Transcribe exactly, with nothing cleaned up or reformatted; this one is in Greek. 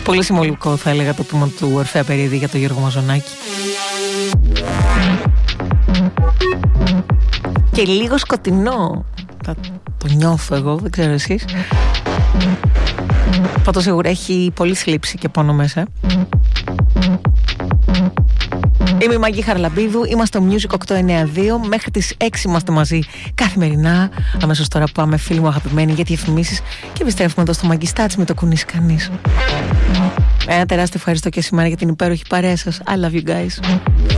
Πολύ συμβολικό θα έλεγα το πείμα του Ορφέα Περίδη για τον Γιώργο Μαζονάκη. Και λίγο σκοτεινό, θα το νιώθω εγώ, δεν ξέρω εσείς. Πάντως σίγουρα έχει πολύ θλίψη και πόνο μέσα. Είμαι η Μαγκή Χαραλαμπίδου, είμαστε στο Music οκτακόσια ενενήντα δύο. Μέχρι τις έξι είμαστε μαζί καθημερινά. Αμέσως τώρα πάμε, φίλοι μου αγαπημένοι, για διαφημίσεις και επιστρέφουμε εδώ στο Μαγκιστάτς με το κουνήσει κανείς. Ένα τεράστιο ευχαριστώ και σήμερα για την υπέροχη παρέα σας. I love you guys.